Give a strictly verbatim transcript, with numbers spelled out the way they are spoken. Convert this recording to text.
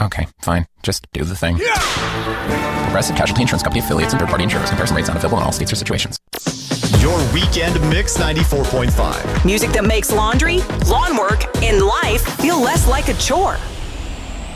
Okay, fine. Just do the thing. Progressive Casualty Insurance Company affiliates and third-party insurers. Comparison rates not available in all states or situations. Your weekend mix ninety-four point five. Music that makes laundry, lawn work, and life feel less like a chore.